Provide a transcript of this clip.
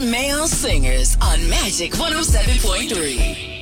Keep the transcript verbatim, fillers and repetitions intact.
Male Singers on Magic one oh seven point three.